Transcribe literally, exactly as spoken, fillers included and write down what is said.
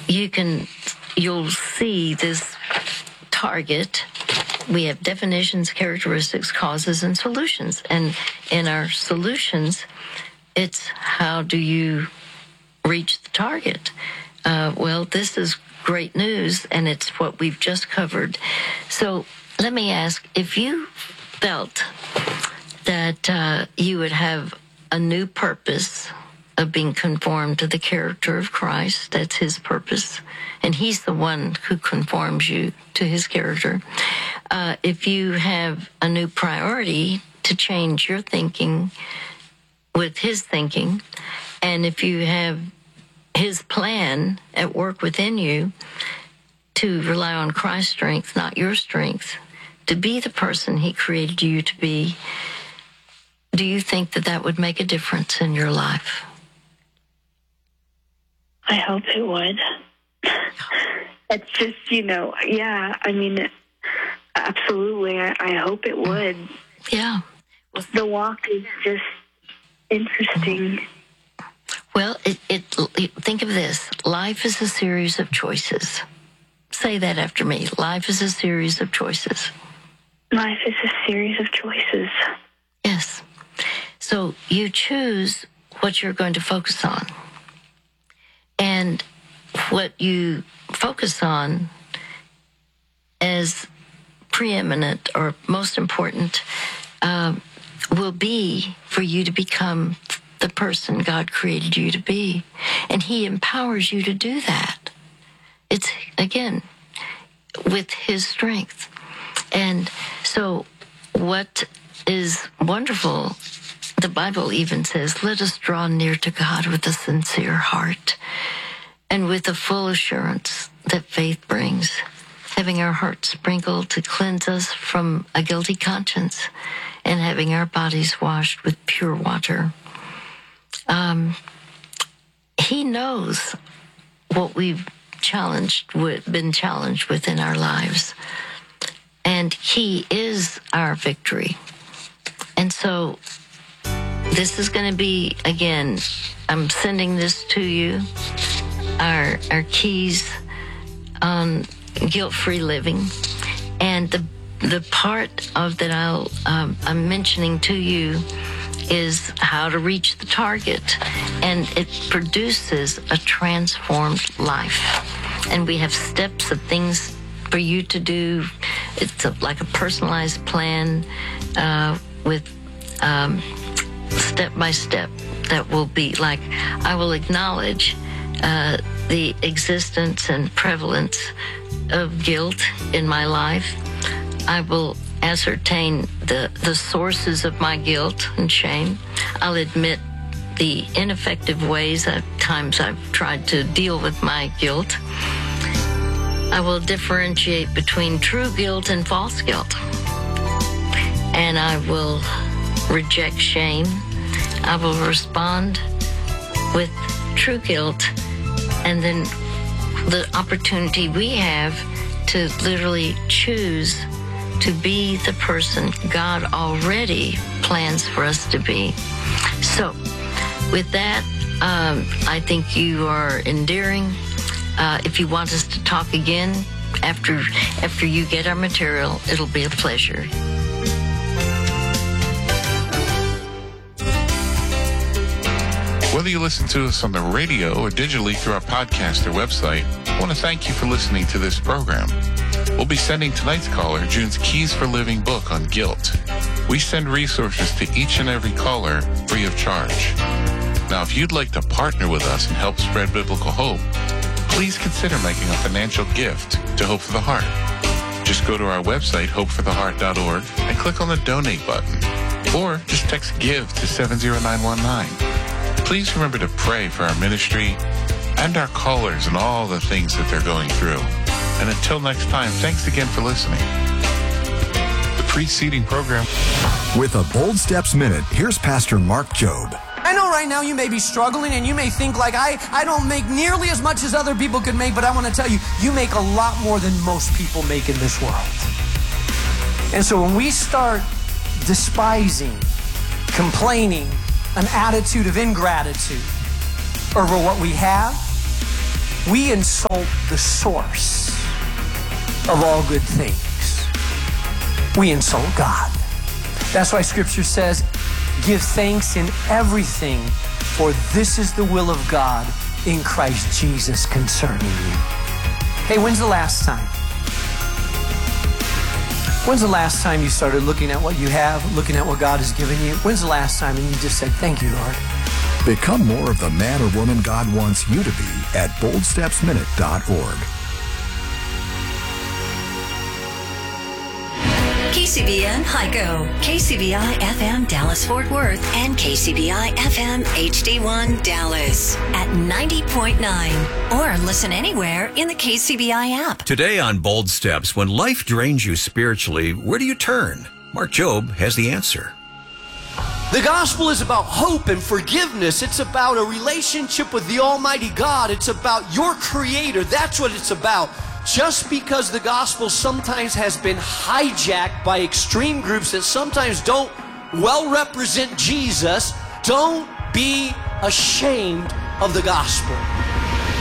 you can, you'll see this target. We have definitions, characteristics, causes, and solutions. And in our solutions, it's how do you reach the target? Uh, well, this is great news, and it's what we've just covered. So let me ask, if you felt that uh, you would have a new purpose of being conformed to the character of Christ, that's his purpose, and he's the one who conforms you to his character. Uh, if you have a new priority to change your thinking with his thinking, and if you have his plan at work within you to rely on Christ's strength, not your strength, to be the person he created you to be, do you think that that would make a difference in your life? I hope it would. It's just, you know, yeah, I mean, absolutely. I, I hope it would. Yeah. The walk is just interesting. Well, it, it, it, think of this. Life is a series of choices. Say that after me. Life is a series of choices. Life is a series of choices. Yes. So you choose what you're going to focus on. And what you focus on as preeminent or most important uh, will be for you to become the person God created you to be. And he empowers you to do that. It's, again, with his strength. And so what is wonderful, the Bible even says, let us draw near to God with a sincere heart and with a full assurance that faith brings, having our hearts sprinkled to cleanse us from a guilty conscience and having our bodies washed with pure water. Um, he knows what we've challenged with, been challenged with in our lives. And he is our victory. And so this is going to be, again, I'm sending this to you, our our keys on guilt-free living. And the the part of that I'll, um, I'm mentioning to you is how to reach the target. And it produces a transformed life. And we have steps of things for you to do. It's a, like a personalized plan uh, with um, step by step that will be like, I will acknowledge uh, the existence and prevalence of guilt in my life. I will ascertain the, the sources of my guilt and shame. I'll admit the ineffective ways at times I've tried to deal with my guilt. I will differentiate between true guilt and false guilt. And I will reject shame. I will respond with true guilt. And then the opportunity we have to literally choose to be the person God already plans for us to be. So with that, um, I think you are endearing. Uh, if you want us to talk again after after you get our material, it'll be a pleasure. Whether you listen to us on the radio or digitally through our podcast or website, I want to thank you for listening to this program. We'll be sending tonight's caller June's Keys for Living book on guilt. We send resources to each and every caller free of charge. Now, if you'd like to partner with us and help spread biblical hope, please consider making a financial gift to Hope for the Heart. Just go to our website, hope for the heart dot org, and click on the donate button. Or just text GIVE to seven zero nine one nine. Please remember to pray for our ministry and our callers and all the things that they're going through. And until next time, thanks again for listening. The preceding program. With a Bold Steps Minute, here's Pastor Mark Jobe. I know right now you may be struggling and you may think like, I, I don't make nearly as much as other people could make, but I want to tell you, you make a lot more than most people make in this world. And so when we start despising, complaining, an attitude of ingratitude over what we have, we insult the source of all good things. We insult God. That's why Scripture says, give thanks in everything, for this is the will of God in Christ Jesus concerning you. Hey, when's the last time? When's the last time you started looking at what you have, looking at what God has given you? When's the last time and you just said, thank you, Lord? Become more of the man or woman God wants you to be at bold steps minute dot org. K C B N Hyco, K C B I F M Dallas Fort Worth, and K C B I F M H D one Dallas at ninety point nine. Or listen anywhere in the K C B I app. Today on Bold Steps, when life drains you spiritually, where do you turn? Mark Jobe has the answer. The gospel is about hope and forgiveness. It's about a relationship with the Almighty God. It's about your Creator. That's what it's about. Just because the gospel sometimes has been hijacked by extreme groups that sometimes don't well represent Jesus, don't be ashamed of the gospel.